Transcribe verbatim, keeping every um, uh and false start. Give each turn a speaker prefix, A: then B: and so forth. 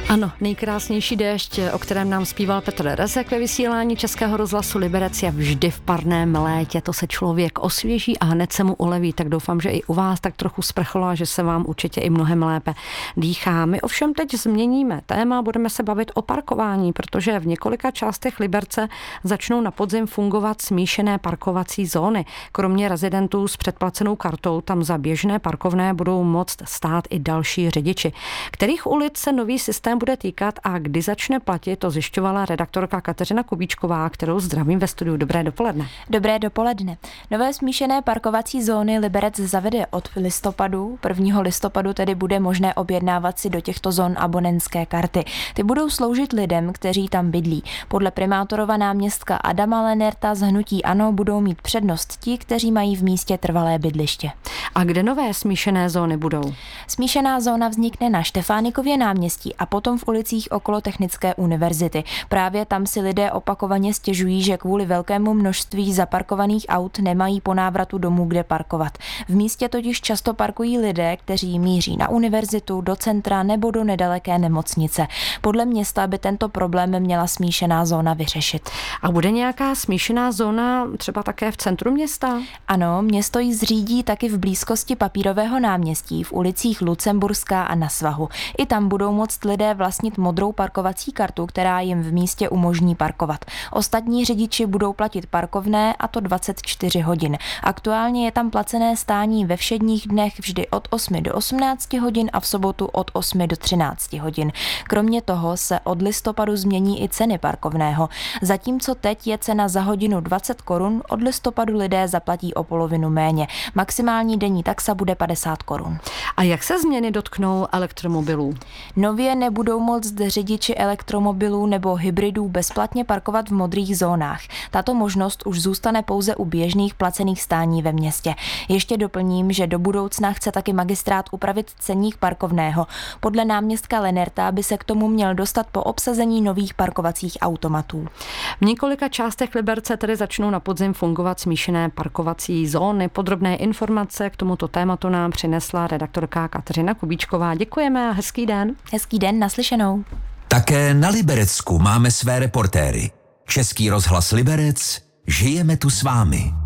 A: Ano, nejkrásnější déšť, o kterém nám zpíval Petr Rezek ve vysílání Českého rozhlasu Liberec, je vždy v parném létě. To se člověk osvěží a hned se mu uleví. Tak doufám, že i u vás tak trochu sprchlo a že se vám určitě i mnohem lépe dýchá. My ovšem teď změníme téma, budeme se bavit o parkování, protože v několika částech Liberce začnou na podzim fungovat smíšené parkovací zóny. Kromě rezidentů s předplacenou kartou tam za běžné parkovné budou moct stát i další řidiči. Kterých ulic se nový systém bude týkat a kdy začne platit, to zjišťovala redaktorka Kateřina Kubíčková, kterou zdravím ve studiu. Dobré dopoledne.
B: Dobré dopoledne. Nové smíšené parkovací zóny Liberec zavede od listopadu. prvního listopadu tedy bude možné objednávat si do těchto zón abonentské karty. Ty budou sloužit lidem, kteří tam bydlí. Podle primátorova náměstka Adama Lenerta z hnutí ANO budou mít přednost ti, kteří mají v místě trvalé bydliště.
A: A kde nové smíšené zóny budou?
B: Smíšená zóna vznikne na Štefánikově náměstí a potom v ulicích okolo Technické univerzity. Právě tam si lidé opakovaně stěžují, že kvůli velkému množství zaparkovaných aut nemají po návratu domů kde parkovat. V místě totiž často parkují lidé, kteří míří na univerzitu, do centra nebo do nedaleké nemocnice. Podle města by tento problém měla smíšená zóna vyřešit.
A: A bude nějaká smíšená zóna třeba také v centru města?
B: Ano, město ji zřídí taky v blízkosti Papírového náměstí, v ulicích Lucemburská a Na Svahu. I tam budou moct lidé vlastnit modrou parkovací kartu, která jim v místě umožní parkovat. Ostatní řidiči budou platit parkovné, a to dvacet čtyři hodin. Aktuálně je tam placené stání ve všedních dnech vždy od osmi do osmnácti hodin a v sobotu od osmi do třinácti hodin. Kromě toho se od listopadu změní i ceny parkovného. Zatímco teď je cena za hodinu dvacet korun, od listopadu lidé zaplatí o polovinu méně. Maximální denní taxa bude padesát korun.
A: A jak se změny dotknou elektromobilů?
B: Nově nebudou moct řidiči elektromobilů nebo hybridů bezplatně parkovat v modrých zónách. Tato možnost už zůstane pouze u běžných placených stání ve městě. Ještě doplním, že do budoucna chce taky magistrát upravit ceník parkovného. Podle náměstka Lenerta by se k tomu měl dostat po obsazení nových parkovacích automatů.
A: V několika částech Liberce tedy začnou na podzim fungovat smíšené parkovací zóny. Podrobné informace k tomuto tématu nám přinesla redaktorka Kateřina Kubíčková. Děkujeme a hezký den.
B: Hezký den, naslyšenou.
C: Také na Liberecku máme své reportéry. Český rozhlas Liberec, žijeme tu s vámi.